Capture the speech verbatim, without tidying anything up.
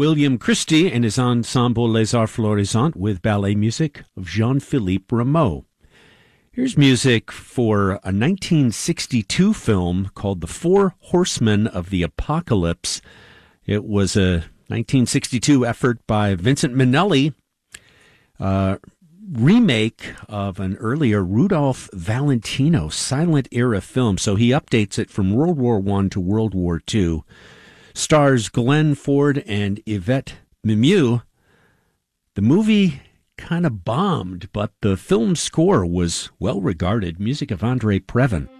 William Christie and his ensemble Les Arts Florissants with ballet music of Jean-Philippe Rameau. Here's music for a nineteen sixty-two film called The Four Horsemen of the Apocalypse. It was a nineteen sixty-two effort by Vincent Minnelli, uh, remake of an earlier Rudolph Valentino silent era film. So he updates it from World War One to World War Two. Stars Glenn Ford and Yvette Mimieux. The movie kind of bombed, but the film score was well regarded. Music of Andre Previn.